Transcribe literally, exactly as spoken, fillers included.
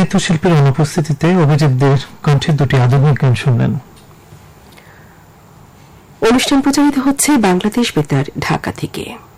নৃত্যশিল্পীর অনুপস্থিতিতে অভিজিৎদের কণ্ঠের দুটি আধুনিক গান শুনলেন। অনুষ্ঠান প্রচারিত হচ্ছে বাংলাদেশ বেতার ঢাকা থেকে।